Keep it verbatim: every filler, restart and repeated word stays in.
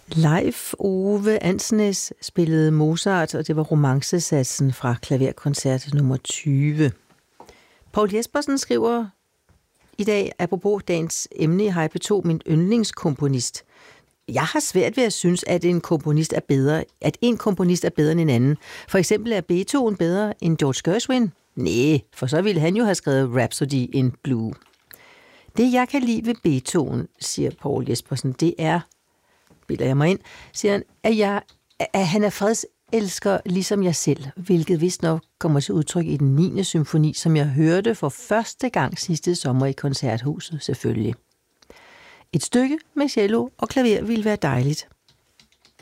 Leif Ove Ansnes spillede Mozart, og det var romancesatsen fra klaverkoncert nummer tyve. Poul Jespersen skriver i dag, apropos dagens emne i Hej P to, min yndlingskomponist. Jeg har svært ved at synes, at en komponist er bedre, at en komponist er bedre end en anden. For eksempel er Beethoven bedre end George Gershwin? Næh, for så ville han jo have skrevet Rhapsody in Blue. Det, jeg kan lide ved Beethoven, siger Poul Jespersen, det er, bilder jeg mig ind, siger han, at, jeg, at han er fredselsker ligesom jeg selv, hvilket vist nok kommer til udtryk i den niende symfoni, som jeg hørte for første gang sidste sommer i Koncerthuset, selvfølgelig. Et stykke med cello og klaver ville være dejligt.